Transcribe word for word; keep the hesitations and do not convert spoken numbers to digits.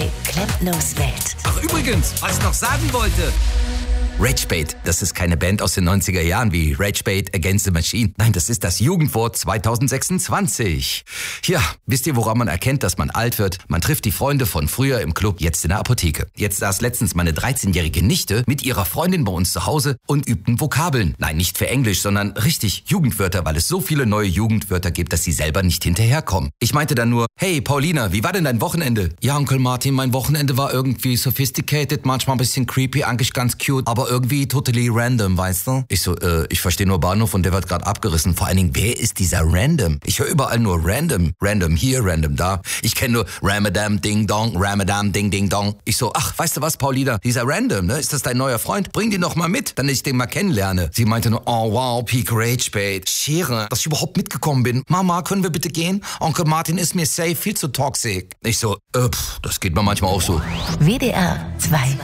Klempnos Welt. Ach übrigens, was ich noch sagen wollte. Ragebait, das ist keine Band aus den neunziger Jahren wie Ragebait Against the Machine. Nein, das ist das Jugendwort zwanzig sechsundzwanzig. Ja, wisst ihr, woran man erkennt, dass man alt wird? Man trifft die Freunde von früher im Club, jetzt in der Apotheke. Jetzt saß letztens meine dreizehnjährige Nichte mit ihrer Freundin bei uns zu Hause und übten Vokabeln. Nein, nicht für Englisch, sondern richtig Jugendwörter, weil es so viele neue Jugendwörter gibt, dass sie selber nicht hinterherkommen. Ich meinte dann nur, hey Paulina, wie war denn dein Wochenende? Ja, Onkel Martin, mein Wochenende war irgendwie sophisticated, manchmal ein bisschen creepy, eigentlich ganz cute, aber irgendwie totally random, weißt du? Ich so, äh, ich verstehe nur Bahnhof und der wird gerade abgerissen. Vor allen Dingen, wer ist dieser Random? Ich höre überall nur Random. Random hier, Random da. Ich kenne nur Ramadam Ding Dong, Ramadam Ding Ding Dong. Ich so, ach, weißt du was, Paulina? Dieser Random, ne? Ist das dein neuer Freund? Bring den doch mal mit, damit ich den mal kennenlerne. Sie meinte nur, oh wow, Peak Ragebait. Schere, dass ich überhaupt mitgekommen bin. Mama, können wir bitte gehen? Onkel Martin ist mir safe viel zu toxic. Ich so, äh, pff, das geht mir manchmal auch so. W D R zwei